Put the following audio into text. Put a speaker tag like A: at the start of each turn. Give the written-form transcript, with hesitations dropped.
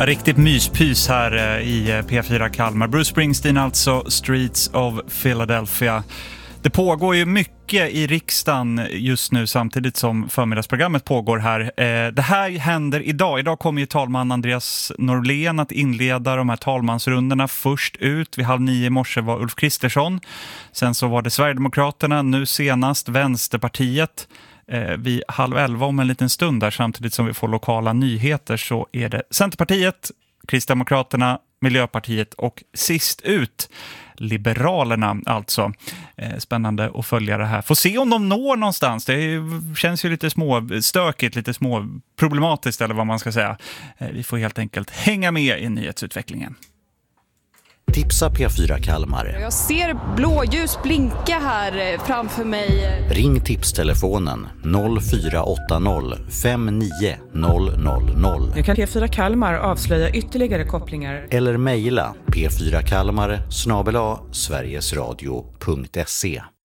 A: Riktigt myspys här i P4 Kalmar. Bruce Springsteen alltså, Streets of Philadelphia. Det pågår ju mycket i riksdagen just nu samtidigt som förmiddagsprogrammet pågår här. Det här händer idag. Idag kommer ju talman Andreas Norlén att inleda de här talmansrundorna. Först ut vid 8:30 i morse var Ulf Kristersson. Sen så var det Sverigedemokraterna, nu senast Vänsterpartiet. Vid 10:30 om en liten stund där, samtidigt som vi får lokala nyheter, så är det Centerpartiet, Kristdemokraterna, Miljöpartiet och sist ut Liberalerna alltså. Spännande att följa det här. Får se om de når någonstans. Det känns ju lite småstökigt, lite små problematiskt eller vad man ska säga. Vi får helt enkelt hänga med i nyhetsutvecklingen.
B: Tipsa P4 Kalmar.
C: Jag ser blåljus blinka här framför mig.
B: Ring tipstelefonen 0480 59 000.
D: Nu kan P4 Kalmar avslöja ytterligare kopplingar.
B: Eller mejla p4kalmar@sverigesradio.se.